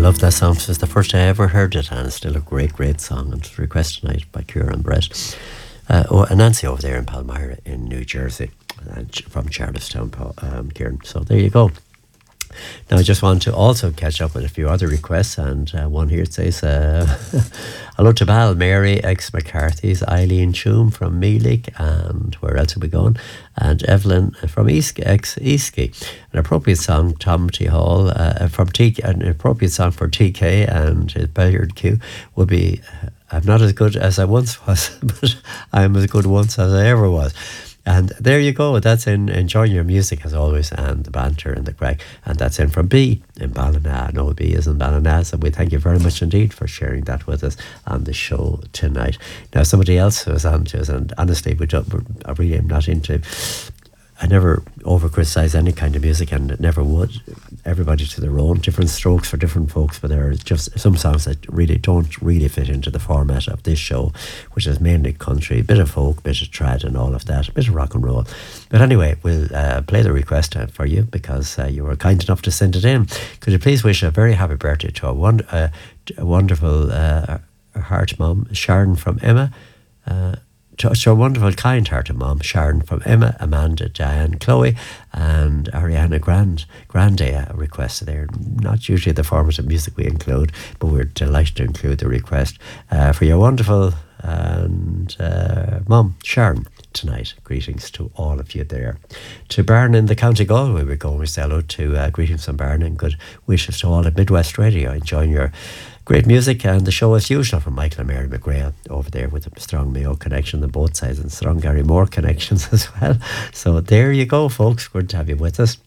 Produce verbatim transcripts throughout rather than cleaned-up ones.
love that song. It was the first I ever heard it, and it's still a great, great song. And it's requested tonight by Ciara and Brett. Uh, oh, and Nancy over there in Palmyra in New Jersey, uh, from Charlestown, um, Kieran. So there you go. Now, I just want to also catch up with a few other requests, and uh, one here says, uh, hello to Bal, Mary, ex McCarthy's, Eileen Choom from Meelick, and where else are we going? And Evelyn from East, ex Eastgate. An appropriate song, Tom T. Hall, uh, from T K, an appropriate song for T K and his Billiard Q would be, uh, I'm not as good as I once was, but I'm as good once as I ever was. And there you go. That's in enjoying your music as always, and the banter and the crack. And that's in from B in Ballina. No, B is in Ballina. So we thank you very much indeed for sharing that with us on the show tonight. Now, somebody else was on to us, and honestly, we don't, I really am not into. I never over criticise any kind of music, and never would. Everybody to their own, different strokes for different folks, but there are just some songs that really don't really fit into the format of this show, which is mainly country, a bit of folk, bit of trad and all of that, a bit of rock and roll. But anyway, we'll uh, play the request uh, for you, because uh, you were kind enough to send it in. Could you please wish a very happy birthday to a, one, uh, a wonderful uh, heart mum, Sharon from Emma, uh, to, to a wonderful, kind-hearted mom, Sharon from Emma, Amanda, Diane, Chloe, and Ariana Grande. Grande uh, requested there. Not usually the format of music we include, but we're delighted to include the request uh, for your wonderful and uh, mom, Sharon, tonight. Greetings to all of you there. To Barn in the County Galway, we're going. We say hello to uh, greetings from Barn, and good wishes to all at Midwest Radio, enjoying your great music and the show as usual from Michael and Mary McGrail over there with a strong Mayo connection on both sides, and strong Gary Moore connections as well. So there you go, folks. Good to have you with us.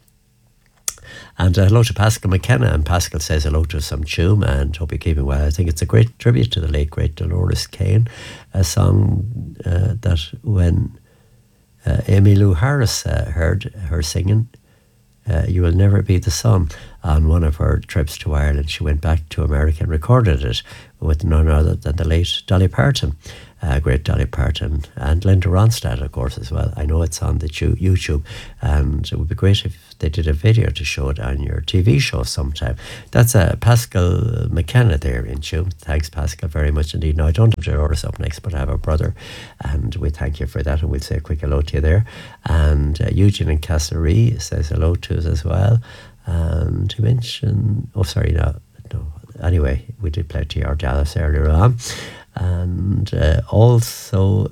And uh, hello to Pascal McKenna, and Pascal says hello to some Choom and hope you're keeping well. I think it's a great tribute to the late great Dolores Kane, a song uh, that when uh, Amy Lou Harris uh, heard her singing, Uh, You Will Never Be the Sun, on one of her trips to Ireland. She went back to America and recorded it with none other than the late Dolly Parton, uh, great Dolly Parton, and Linda Ronstadt, of course, as well. I know it's on the YouTube, and it would be great if they did a video to show it on your T V show sometime. That's uh, Pascal McKenna there in Tune. Thanks, Pascal, very much indeed. Now, I don't have Dolores up next, but I have a brother, and we thank you for that, and we'll say a quick hello to you there. And uh, Eugene in Castlereagh says hello to us as well. And to mention, oh, sorry, no, no. Anyway, we did play T R Dallas earlier on. And uh, also,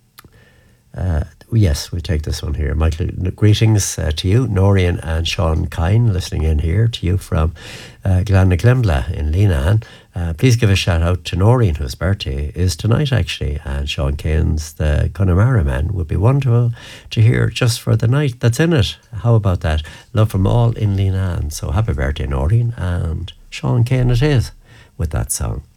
uh, yes, we take this one here. Michael, greetings uh, to you, Noreen and Sean Kine, listening in here to you from uh, Glannaglimla in Leenan. Uh, please give a shout out to Noreen, whose birthday is tonight actually, and Sean Kane's The Connemara Man. Would be wonderful to hear just for the night that's in it. How about that? Love from all in Leenan. So happy birthday, Noreen, and Sean Kane it is with that song.